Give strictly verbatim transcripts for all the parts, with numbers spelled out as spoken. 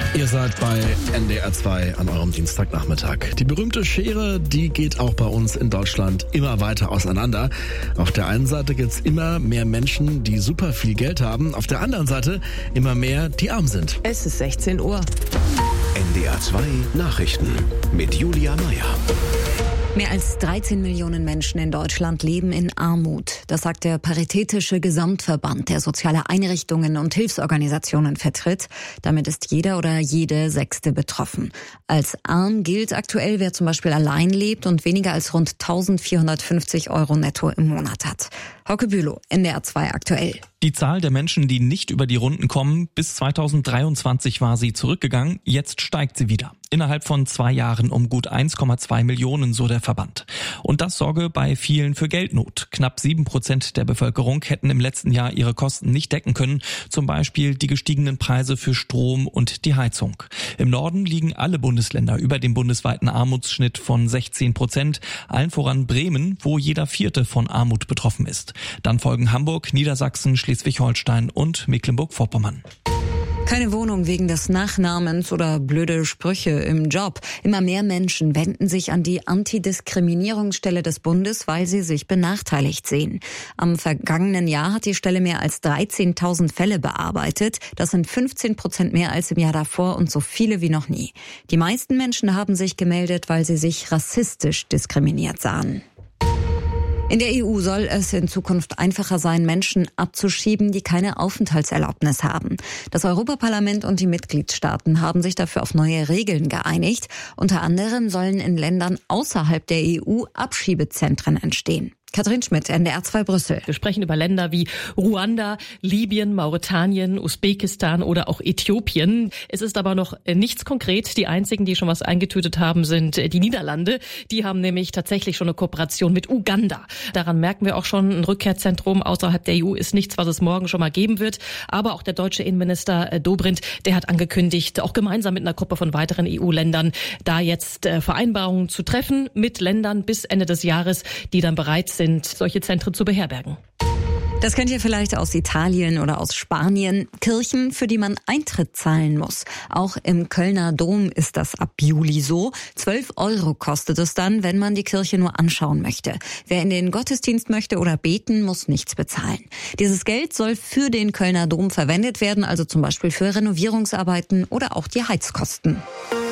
Ihr seid bei N D R zwei an eurem Dienstagnachmittag. Die berühmte Schere, die geht auch bei uns in Deutschland immer weiter auseinander. Auf der einen Seite gibt's immer mehr Menschen, die super viel Geld haben. Auf der anderen Seite immer mehr, die arm sind. Es ist sechzehn Uhr. N D R zwei Nachrichten mit Julia Meyer. Mehr als dreizehn Millionen Menschen in Deutschland leben in Armut. Das sagt der Paritätische Gesamtverband, der soziale Einrichtungen und Hilfsorganisationen vertritt. Damit ist jeder oder jede Sechste betroffen. Als arm gilt aktuell, wer zum Beispiel allein lebt und weniger als rund eintausendvierhundertfünfzig Euro netto im Monat hat. Hauke Bülow, N D R zwei aktuell. Die Zahl der Menschen, die nicht über die Runden kommen, bis zweitausenddreiundzwanzig war sie zurückgegangen, jetzt steigt sie wieder. Innerhalb von zwei Jahren um gut eins Komma zwei Millionen, so der Verband. Und das sorge bei vielen für Geldnot. Knapp sieben Prozent der Bevölkerung hätten im letzten Jahr ihre Kosten nicht decken können, zum Beispiel die gestiegenen Preise für Strom und die Heizung. Im Norden liegen alle Bundesländer über dem bundesweiten Armutsschnitt von sechzehn Prozent, allen voran Bremen, wo jeder Vierte von Armut betroffen ist. Dann folgen Hamburg, Niedersachsen, Schleswig-Holstein und Mecklenburg-Vorpommern. Keine Wohnung wegen des Nachnamens oder blöde Sprüche im Job. Immer mehr Menschen wenden sich an die Antidiskriminierungsstelle des Bundes, weil sie sich benachteiligt sehen. Am vergangenen Jahr hat die Stelle mehr als dreizehntausend Fälle bearbeitet. Das sind fünfzehn Prozent mehr als im Jahr davor und so viele wie noch nie. Die meisten Menschen haben sich gemeldet, weil sie sich rassistisch diskriminiert sahen. In der E U soll es in Zukunft einfacher sein, Menschen abzuschieben, die keine Aufenthaltserlaubnis haben. Das Europaparlament und die Mitgliedstaaten haben sich dafür auf neue Regeln geeinigt. Unter anderem sollen in Ländern außerhalb der E U Abschiebezentren entstehen. Katrin Schmidt, N D R zwei Brüssel. Wir sprechen über Länder wie Ruanda, Libyen, Mauretanien, Usbekistan oder auch Äthiopien. Es ist aber noch nichts konkret. Die einzigen, die schon was eingetütet haben, sind die Niederlande. Die haben nämlich tatsächlich schon eine Kooperation mit Uganda. Daran merken wir auch schon, ein Rückkehrzentrum außerhalb der E U ist nichts, was es morgen schon mal geben wird. Aber auch der deutsche Innenminister Dobrindt, der hat angekündigt, auch gemeinsam mit einer Gruppe von weiteren E U-Ländern, da jetzt Vereinbarungen zu treffen mit Ländern bis Ende des Jahres, die dann bereit sind, sind, solche Zentren zu beherbergen. Das kennt ihr vielleicht aus Italien oder aus Spanien. Kirchen, für die man Eintritt zahlen muss. Auch im Kölner Dom ist das ab Juli so. zwölf Euro kostet es dann, wenn man die Kirche nur anschauen möchte. Wer in den Gottesdienst möchte oder beten, muss nichts bezahlen. Dieses Geld soll für den Kölner Dom verwendet werden, also zum Beispiel für Renovierungsarbeiten oder auch die Heizkosten.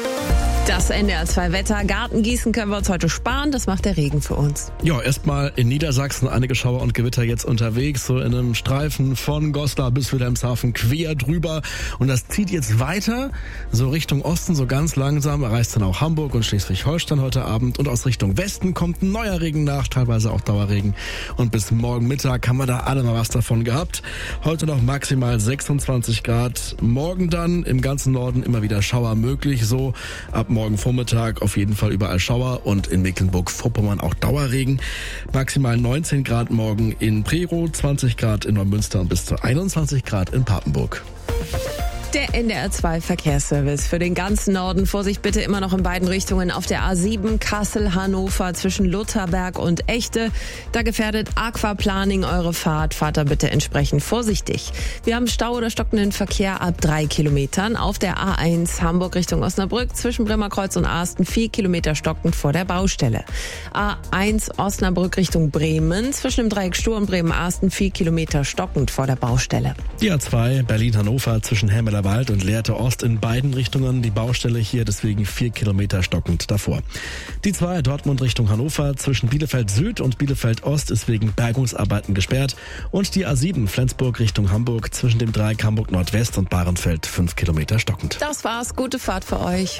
Das N D R zwei Wetter. Gartengießen können wir uns heute sparen. Das macht der Regen für uns. Ja, erstmal in Niedersachsen einige Schauer und Gewitter jetzt unterwegs, so in einem Streifen von Goslar bis Wilhelmshaven quer drüber. Und das zieht jetzt weiter, so Richtung Osten, so ganz langsam, erreicht dann auch Hamburg und Schleswig-Holstein heute Abend. Und aus Richtung Westen kommt ein neuer Regen nach, teilweise auch Dauerregen. Und bis morgen Mittag haben wir da alle mal was davon gehabt. Heute noch maximal sechsundzwanzig Grad. Morgen dann im ganzen Norden immer wieder Schauer möglich, so ab morgen Vormittag auf jeden Fall überall Schauer und in Mecklenburg-Vorpommern auch Dauerregen. Maximal neunzehn Grad morgen in Prerow, zwanzig Grad in Neumünster und bis zu einundzwanzig Grad in Papenburg. Der N D R zwei Verkehrsservice für den ganzen Norden. Vorsicht bitte immer noch in beiden Richtungen auf der A sieben Kassel-Hannover zwischen Lutherberg und Echte. Da gefährdet Aquaplaning eure Fahrt. Fahrt da bitte entsprechend vorsichtig. Wir haben Stau oder stockenden Verkehr ab drei Kilometern auf der A eins Hamburg Richtung Osnabrück zwischen Bremerkreuz und Asten vier Kilometer stockend vor der Baustelle. A eins Osnabrück Richtung Bremen zwischen dem Dreieck Stur und Bremen-Asten vier Kilometer stockend vor der Baustelle. Die A zwei Berlin-Hannover zwischen Helmler Wald und Lehrte Ost in beiden Richtungen. Die Baustelle hier deswegen vier Kilometer stockend davor. Die zwei Dortmund Richtung Hannover zwischen Bielefeld Süd und Bielefeld Ost ist wegen Bergungsarbeiten gesperrt. Und die A sieben Flensburg Richtung Hamburg zwischen dem Dreieck Hamburg Nordwest und Bahrenfeld fünf Kilometer stockend. Das war's. Gute Fahrt für euch.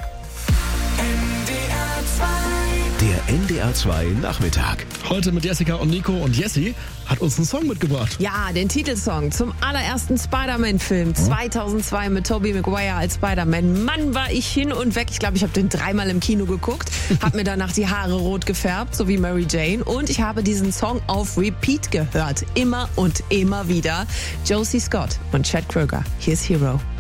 Der N D R zwei Nachmittag. Heute mit Jessica und Nico, und Jessie hat uns einen Song mitgebracht. Ja, den Titelsong zum allerersten Spider-Man-Film zweitausendzwei mit Tobey Maguire als Spider-Man. Mann, war ich hin und weg. Ich glaube, ich habe den dreimal im Kino geguckt, habe mir danach die Haare rot gefärbt, so wie Mary Jane, und ich habe diesen Song auf Repeat gehört. Immer und immer wieder. Josie Scott und Chad Kroeger. Here's Hero.